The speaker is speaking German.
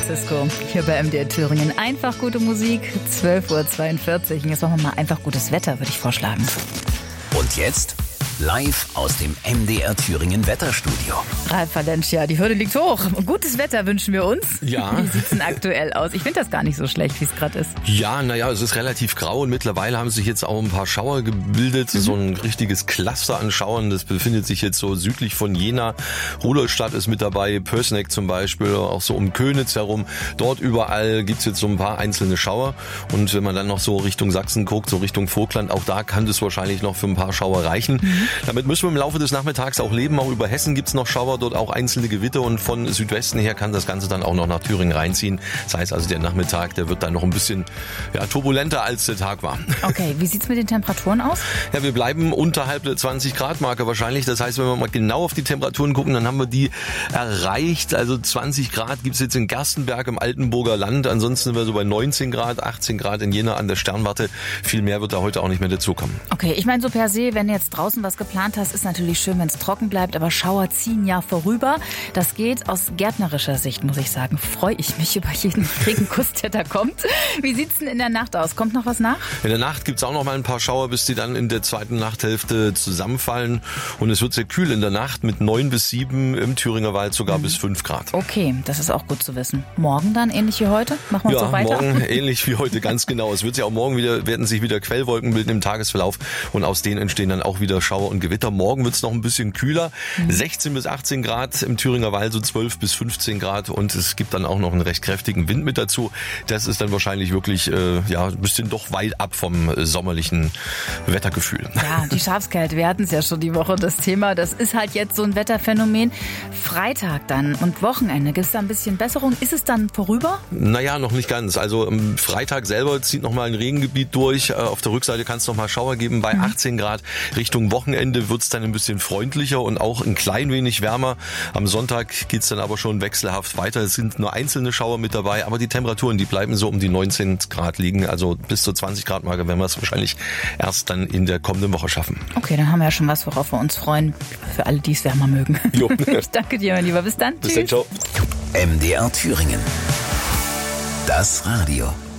Cisco, hier bei MDR Thüringen. Einfach gute Musik, 12:42 Uhr. Jetzt machen wir mal einfach gutes Wetter, würde ich vorschlagen. Und jetzt live aus dem MDR Thüringen Wetterstudio. Ralf Valencia, die Hürde liegt hoch. Gutes Wetter wünschen wir uns. Ja. Wie sieht es denn aktuell aus? Ich finde das gar nicht so schlecht, wie es gerade ist. Ja, es ist relativ grau und mittlerweile haben sich jetzt auch ein paar Schauer gebildet. So ein richtiges Cluster an Schauern. Das befindet sich jetzt so südlich von Jena. Rudolstadt ist mit dabei, Pößneck zum Beispiel, auch so um Könitz herum. Dort überall gibt's jetzt so ein paar einzelne Schauer. Und wenn man dann noch so Richtung Sachsen guckt, so Richtung Vogtland, auch da kann das wahrscheinlich noch für ein paar Schauer reichen. Damit müssen wir im Laufe des Nachmittags auch leben. Auch über Hessen gibt's noch Schauer, dort auch einzelne Gewitter und von Südwesten her kann das Ganze dann auch noch nach Thüringen reinziehen. Das heißt also, der Nachmittag, der wird dann noch ein bisschen turbulenter als der Tag war. Okay, wie sieht's mit den Temperaturen aus? Ja, wir bleiben unterhalb der 20-Grad-Marke wahrscheinlich. Das heißt, wenn wir mal genau auf die Temperaturen gucken, dann haben wir die erreicht. Also 20 Grad gibt's jetzt in Gerstenberg im Altenburger Land. Ansonsten sind wir so bei 19 Grad, 18 Grad in Jena an der Sternwarte. Viel mehr wird da heute auch nicht mehr dazukommen. Okay, ich meine so per se, wenn jetzt draußen was geplant hast, ist natürlich schön, wenn es trocken bleibt, aber Schauer ziehen ja vorüber. Das geht aus gärtnerischer Sicht, muss ich sagen. Freue ich mich über jeden Regenkuss, der da kommt. Wie sieht's denn in der Nacht aus? Kommt noch was nach? In der Nacht gibt's auch noch mal ein paar Schauer, bis die dann in der zweiten Nachthälfte zusammenfallen. Und es wird sehr kühl in der Nacht mit 9 bis 7, im Thüringer Wald sogar bis 5 Grad. Okay, das ist auch gut zu wissen. Morgen dann ähnlich wie heute? Machen wir so weiter? Morgen ähnlich wie heute, ganz genau. Es wird ja auch morgen werden sich wieder Quellwolken bilden im Tagesverlauf und aus denen entstehen dann auch wieder Schauer und Gewitter. Morgen wird's noch ein bisschen kühler, 16 bis 18 Grad im Thüringer Wald, so 12 bis 15 Grad und es gibt dann auch noch einen recht kräftigen Wind mit dazu. Das ist dann wahrscheinlich wirklich ein bisschen doch weit ab vom sommerlichen Wettergefühl. Ja, die Schafskälte, wir hatten es ja schon die Woche, das Thema. Das ist halt jetzt so ein Wetterphänomen. Freitag dann und Wochenende, gibt es da ein bisschen Besserung? Ist es dann vorüber? Naja, noch nicht ganz. Also am Freitag selber zieht nochmal ein Regengebiet durch. Auf der Rückseite kann es nochmal Schauer geben bei 18 Grad. Richtung Wochenende wird es dann ein bisschen freundlicher und auch ein klein wenig wärmer. Am Sonntag geht's dann aber schon wechselhaft weiter. Es sind nur einzelne Schauer mit dabei, aber die Temperaturen, die bleiben so um die 19 Grad liegen. Also bis zur 20 Grad Marke werden wir es wahrscheinlich erst dann in der kommenden Woche schaffen. Okay, dann haben wir ja schon was, worauf wir uns freuen. Für alle, die es wärmer mögen. Jo. Ich danke dir, mein Lieber. Bis dann. Bis dann, ciao. MDR Thüringen. Das Radio.